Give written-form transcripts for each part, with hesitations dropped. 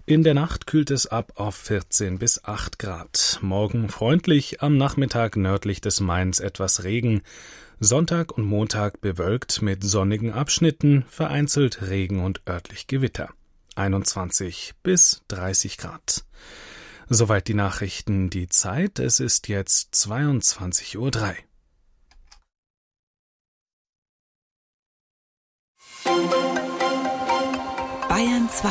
In der Nacht kühlt es ab auf 14 bis 8 Grad. Morgen freundlich, am Nachmittag nördlich des Mains etwas Regen. Sonntag und Montag bewölkt mit sonnigen Abschnitten, vereinzelt Regen und örtlich Gewitter. 21 bis 30 Grad. Soweit die Nachrichten. Die Zeit, es ist jetzt 22:03 Uhr. Bayern 2.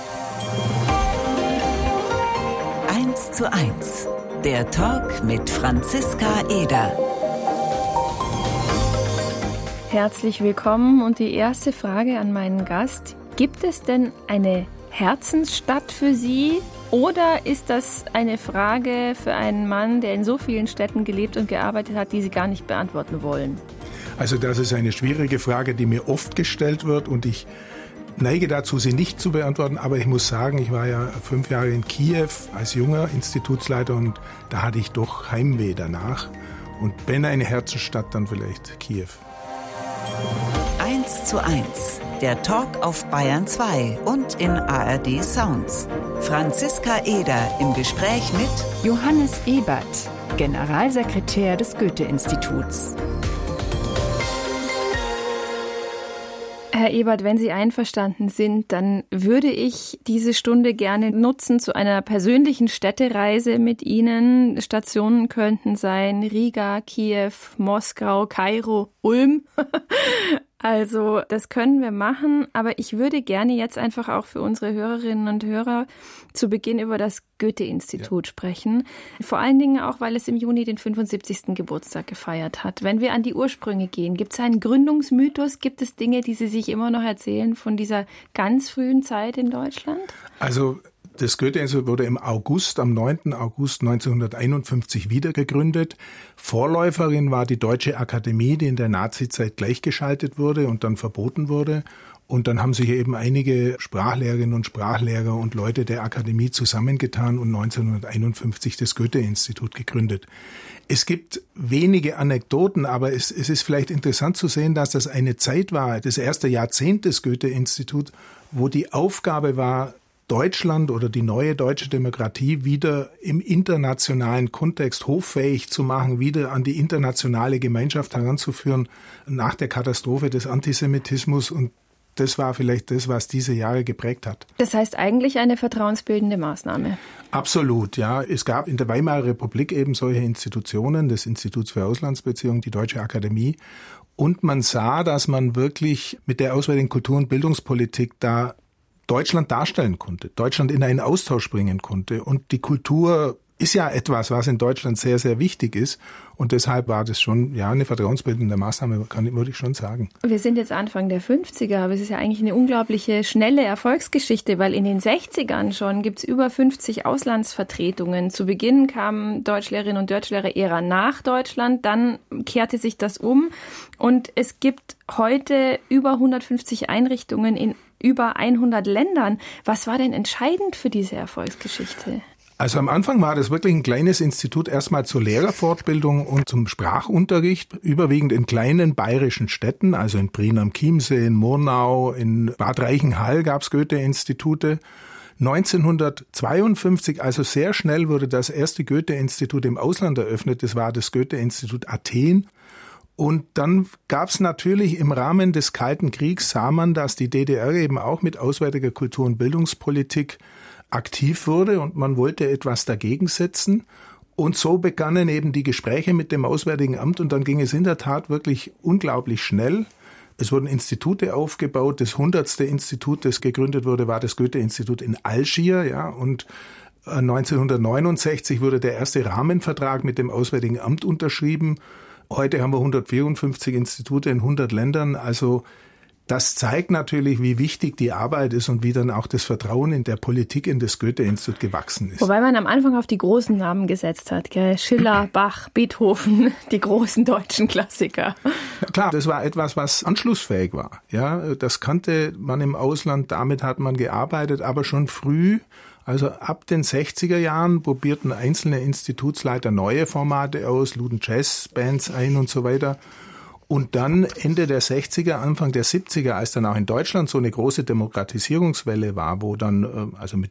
1:1. Der Talk mit Franziska Eder. Herzlich willkommen und die erste Frage an meinen Gast. Gibt es denn eine Herzensstadt für Sie oder ist das eine Frage für einen Mann, der in so vielen Städten gelebt und gearbeitet hat, die Sie gar nicht beantworten wollen? Also das ist eine schwierige Frage, die mir oft gestellt wird und ich neige dazu, sie nicht zu beantworten. Aber ich muss sagen, ich war ja 5 Jahre in Kiew als junger Institutsleiter und da hatte ich doch Heimweh danach. Und wenn eine Herzensstadt, dann vielleicht Kiew. 1:1. Der Talk auf Bayern 2 und in ARD Sounds. Franziska Eder im Gespräch mit Johannes Ebert, Generalsekretär des Goethe-Instituts. Herr Ebert, wenn Sie einverstanden sind, dann würde ich diese Stunde gerne nutzen zu einer persönlichen Städtereise mit Ihnen. Stationen könnten sein Riga, Kiew, Moskau, Kairo, Ulm. Also das können wir machen, aber ich würde gerne jetzt einfach auch für unsere Hörerinnen und Hörer zu Beginn über das Goethe-Institut sprechen. Vor allen Dingen auch, weil es im Juni den 75. Geburtstag gefeiert hat. Wenn wir an die Ursprünge gehen, gibt es einen Gründungsmythos? Gibt es Dinge, die Sie sich immer noch erzählen von dieser ganz frühen Zeit in Deutschland? Also das Goethe-Institut wurde am 9. August 1951 wiedergegründet. Vorläuferin war die Deutsche Akademie, die in der Nazizeit gleichgeschaltet wurde und dann verboten wurde. Und dann haben sich eben einige Sprachlehrerinnen und Sprachlehrer und Leute der Akademie zusammengetan und 1951 das Goethe-Institut gegründet. Es gibt wenige Anekdoten, aber es ist vielleicht interessant zu sehen, dass das eine Zeit war, das erste Jahrzehnt des Goethe-Instituts, wo die Aufgabe war, Deutschland oder die neue deutsche Demokratie wieder im internationalen Kontext hoffähig zu machen, wieder an die internationale Gemeinschaft heranzuführen nach der Katastrophe des Antisemitismus. Und das war vielleicht das, was diese Jahre geprägt hat. Das heißt eigentlich eine vertrauensbildende Maßnahme. Absolut, ja. Es gab in der Weimarer Republik eben solche Institutionen, das Institut für Auslandsbeziehungen, die Deutsche Akademie. Und man sah, dass man wirklich mit der auswärtigen Kultur- und Bildungspolitik da Deutschland darstellen konnte, Deutschland in einen Austausch bringen konnte. Und die Kultur ist ja etwas, was in Deutschland sehr, sehr wichtig ist. Und deshalb war das schon eine vertrauensbildende Maßnahme, würde ich schon sagen. Wir sind jetzt Anfang der 50er, aber es ist ja eigentlich eine unglaubliche schnelle Erfolgsgeschichte, weil in den 60ern schon gibt es über 50 Auslandsvertretungen. Zu Beginn kamen Deutschlehrerinnen und Deutschlehrer eher nach Deutschland, dann kehrte sich das um und es gibt heute über 150 Einrichtungen in über 100 Ländern. Was war denn entscheidend für diese Erfolgsgeschichte? Also am Anfang war das wirklich ein kleines Institut, erstmal zur Lehrerfortbildung und zum Sprachunterricht, überwiegend in kleinen bayerischen Städten, also in Prien am Chiemsee, in Murnau, in Bad Reichenhall gab es Goethe-Institute. 1952, also sehr schnell, wurde das erste Goethe-Institut im Ausland eröffnet, das war das Goethe-Institut Athen. Und dann gab es natürlich im Rahmen des Kalten Kriegs, sah man, dass die DDR eben auch mit auswärtiger Kultur- und Bildungspolitik aktiv wurde und man wollte etwas dagegen setzen. Und so begannen eben die Gespräche mit dem Auswärtigen Amt und dann ging es in der Tat wirklich unglaublich schnell. Es wurden Institute aufgebaut. Das 100. Institut, das gegründet wurde, war das Goethe-Institut in Algier, ja, und 1969 wurde der erste Rahmenvertrag mit dem Auswärtigen Amt unterschrieben. Heute haben wir 154 Institute in 100 Ländern. Also das zeigt natürlich, wie wichtig die Arbeit ist und wie dann auch das Vertrauen in der Politik in das Goethe-Institut gewachsen ist. Wobei man am Anfang auf die großen Namen gesetzt hat, gell? Schiller, Bach, Beethoven, die großen deutschen Klassiker. Na klar, das war etwas, was anschlussfähig war. Ja, das kannte man im Ausland, damit hat man gearbeitet, aber schon früh. Also ab den 60er Jahren probierten einzelne Institutsleiter neue Formate aus, luden Jazzbands ein und so weiter. Und dann Ende der 60er, Anfang der 70er, als dann auch in Deutschland so eine große Demokratisierungswelle war, wo dann also mit